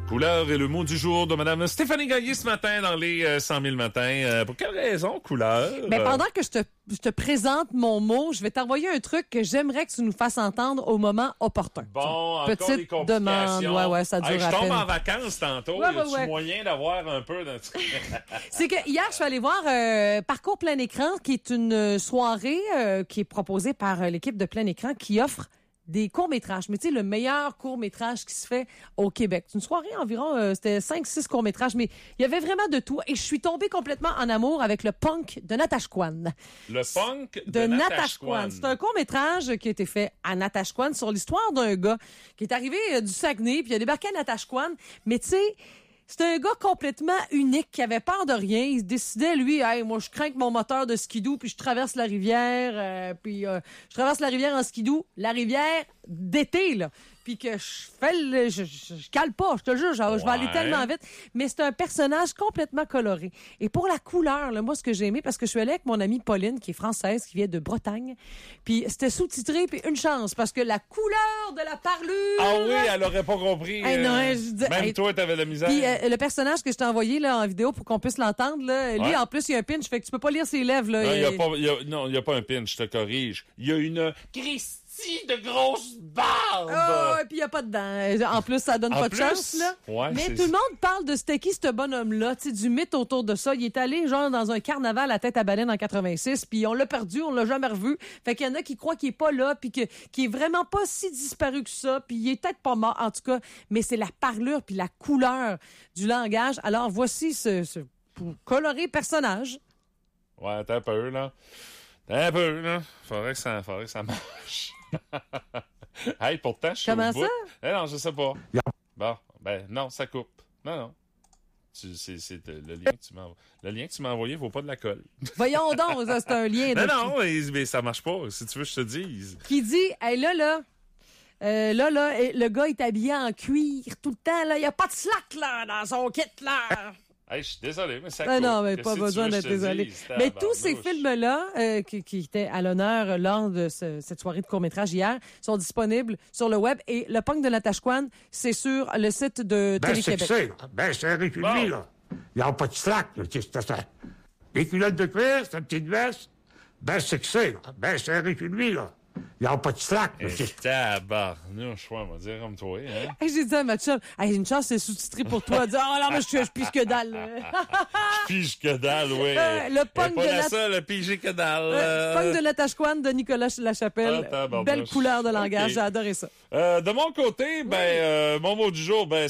Couleur est le mot du jour de Mme Stéphanie Gailly ce matin dans les 100 000 matins. Pour quelle raison, couleur? Ben, pendant que je te présente mon mot, je vais t'envoyer un truc que j'aimerais que tu nous fasses entendre au moment opportun. Bon, encore petite des complications. demande. Ouais, ça dure hey, à je tombe peine. en vacances tantôt. Ouais, y a-tu ouais. moyen d'avoir un peu de... C'est que hier, je suis allée voir Parcours Plein Écran, qui est une soirée qui est proposée par l'équipe de Plein Écran qui offre des courts-métrages. Mais tu sais, le meilleur court-métrage qui se fait au Québec. C'est une soirée environ, c'était 5-6 courts-métrages, mais il y avait vraiment de tout. Et je suis tombée complètement en amour avec le punk de Natashquan. Le punk de Natashquan. C'est un court-métrage qui a été fait à Natashquan sur l'histoire d'un gars qui est arrivé du Saguenay, puis il a débarqué à Natashquan. Mais tu sais, c'était un gars complètement unique, qui avait peur de rien. Il se décidait, lui, hey, moi, je crains que mon moteur de skidoo, puis je traverse la rivière, je traverse la rivière en skidoo, la rivière d'été, là. Puis que je cale pas, je te jure, je vais aller tellement vite. Mais c'est un personnage complètement coloré. Et pour la couleur, là, moi, ce que j'ai aimé, parce que je suis allée avec mon amie Pauline, qui est française, qui vient de Bretagne, puis c'était sous-titré, puis une chance, parce que la couleur de la parlure... Ah oui, elle aurait pas compris. Non, je dis, même toi, t'avais de la misère. Puis le personnage que je t'ai envoyé là, en vidéo pour qu'on puisse l'entendre, là, lui, en plus, il y a un pinch, fait que tu peux pas lire ses lèvres. Là, Non, il y a pas un pinch, je te corrige. Il y a une de grosse barbe! Oh, et puis il n'y a pas de dents. En plus, ça donne pas de chance, là. Ouais, mais tout le monde parle de c'était qui, ce bonhomme-là, tu sais, du mythe autour de ça. Il est allé, genre, dans un carnaval à tête à baleine en 86, puis on l'a perdu, on l'a jamais revu. Fait qu'il y en a qui croient qu'il est pas là, puis qui est vraiment pas si disparu que ça, puis il est peut-être pas mort, en tout cas. Mais c'est la parlure puis la couleur du langage. Alors, voici ce coloré personnage. Ouais, t'as peur, là. T'as peur, là. Faudrait que ça marche. Hey, pourtant, je suis Comment au bout. ça? Eh non, je sais pas. Bon, ben non, ça coupe. Non. C'est le lien que tu m'as envoyé vaut pas de la colle. Voyons donc, ça, c'est un lien. Non, mais ça marche pas. Si tu veux, je te dise. Qui dit, hey, là, le gars est habillé en cuir tout le temps, là. Il n'y a pas de slack, là, dans son kit, là. Hey, je suis désolé, mais ça coupe. Non, mais pas besoin d'être désolé. Mais tous ces films-là, qui étaient à l'honneur lors de cette soirée de court-métrage hier, sont disponibles sur le web. Et le punk de Natashquan, c'est sur le site de Télé-Québec. C'est un république, là. Il n'y a pas de slack, là. Les culottes de cuir, c'est une petite veste. C'est que c'est, là. C'est un république, là. Il n'y a pas de slack. Tabarnouche, on va dire comme toi, hein? Hey, j'ai dit à ma chum, hey, une chance, c'est sous-titré pour toi. Elle dit, oh non, mais je pige que dalle. Je pige que dalle, oui. Le punk de le pige que dalle. Punk de Natashquan de Nicolas Lachapelle. Belle couleur de langage, j'ai adoré ça. De mon côté, mon mot du jour,